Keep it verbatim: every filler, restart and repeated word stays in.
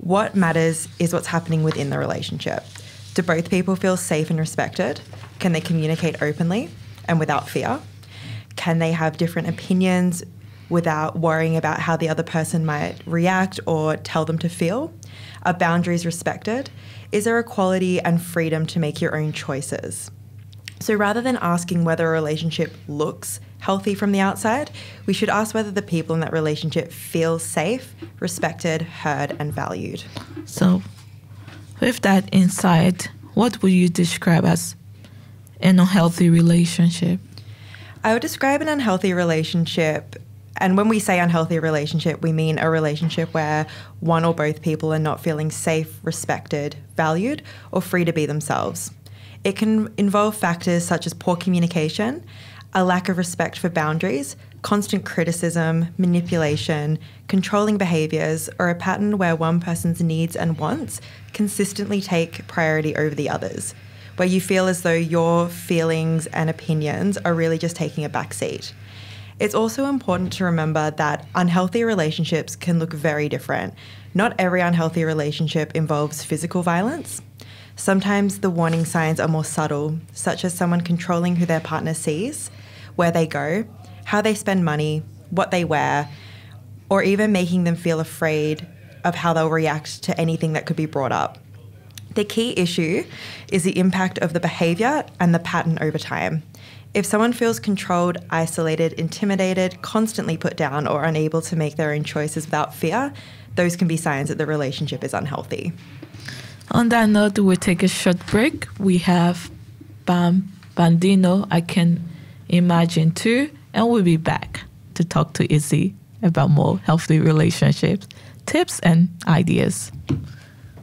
What matters is what's happening within the relationship. Do both people feel safe and respected? Can they communicate openly and without fear? Can they have different opinions without worrying about how the other person might react or tell them to feel? Are boundaries respected? Is there equality and freedom to make your own choices? So rather than asking whether a relationship looks healthy from the outside, we should ask whether the people in that relationship feel safe, respected, heard, and valued. So, with that insight, what would you describe as an unhealthy relationship? I would describe an unhealthy relationship, and when we say unhealthy relationship, we mean a relationship where one or both people are not feeling safe, respected, valued, or free to be themselves. It can involve factors such as poor communication, a lack of respect for boundaries, constant criticism, manipulation, controlling behaviours, or a pattern where one person's needs and wants consistently take priority over the others, where you feel as though your feelings and opinions are really just taking a back seat. It's also important to remember that unhealthy relationships can look very different. Not every unhealthy relationship involves physical violence. Sometimes the warning signs are more subtle, such as someone controlling who their partner sees, where they go, how they spend money, what they wear, or even making them feel afraid of how they'll react to anything that could be brought up. The key issue is the impact of the behaviour and the pattern over time. If someone feels controlled, isolated, intimidated, constantly put down, or unable to make their own choices without fear, those can be signs that the relationship is unhealthy. On that note, we'll take a short break. We have Bam Bandino, I Can Imagine Too, and we'll be back to talk to Izzy about more healthy relationships, tips, and ideas.